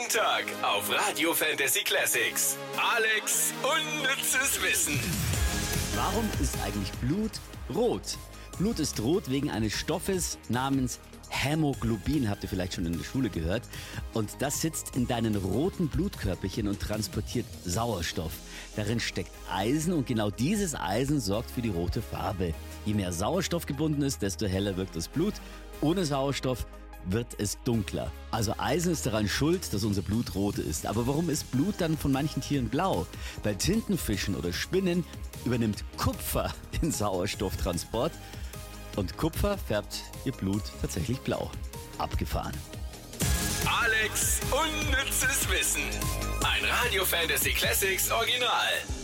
Tag auf Radio Fantasy Classics. Alex unnützes Wissen. Warum ist eigentlich Blut rot? Blut ist rot wegen eines Stoffes namens Hämoglobin, habt ihr vielleicht schon in der Schule gehört. Und das sitzt in deinen roten Blutkörperchen und transportiert Sauerstoff. Darin steckt Eisen und genau dieses Eisen sorgt für die rote Farbe. Je mehr Sauerstoff gebunden ist, desto heller wirkt das Blut. Ohne Sauerstoff wird es dunkler. Also Eisen ist daran schuld, dass unser Blut rot ist. Aber warum ist Blut dann von manchen Tieren blau? Bei Tintenfischen oder Spinnen übernimmt Kupfer den Sauerstofftransport und Kupfer färbt ihr Blut tatsächlich blau. Abgefahren. Alex unnützes Wissen. Ein Radio Fantasy Classics Original.